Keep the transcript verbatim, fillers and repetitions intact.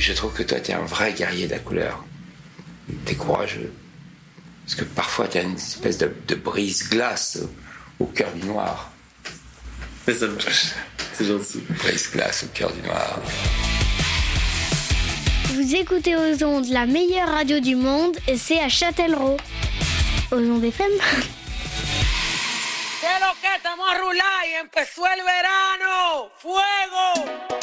je trouve que toi, t'es un vrai guerrier de la couleur. T'es courageux. Parce que parfois, t'as une espèce de, de brise-glace au, au cœur du noir. Mais ça me touche. C'est gentil. Brise-glace au cœur du noir. Vous écoutez aux ondes la meilleure radio du monde et c'est à Châtellerault. Aux ondes F M. ¿Qué lo que estamos a rular y empezó el verano? ¡Fuego!